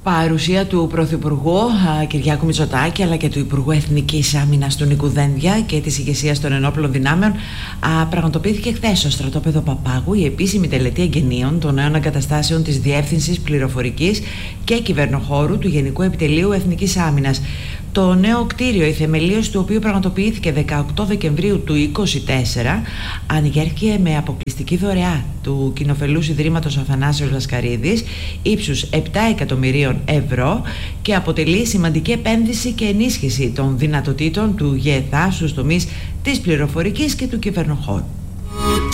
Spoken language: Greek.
Παρουσία του Πρωθυπουργού Κυριάκου Μητσοτάκη αλλά και του Υπουργού Εθνικής Άμυνας του Νίκου Δένδια και της ηγεσίας των ενόπλων δυνάμεων πραγματοποιήθηκε χθες στο στρατόπεδο Παπάγου η επίσημη τελετή εγγενείων των νέων εγκαταστάσεων της Διεύθυνσης Πληροφορικής και Κυβερνοχώρου του Γενικού Επιτελείου Εθνικής Άμυνας. Το νέο κτίριο, η θεμελίωση του οποίου πραγματοποιήθηκε 18 Δεκεμβρίου του 2024, ανοιγέρχεται με αποκλειστική δωρεά του Κοινοφελούς Ιδρύματος Αθανάσιος Λασκαρίδης ύψους 7 εκατομμυρίων ευρώ και αποτελεί σημαντική επένδυση και ενίσχυση των δυνατοτήτων του ΓΕΘΑ στους τομείς της πληροφορικής και του κυβερνοχώρου.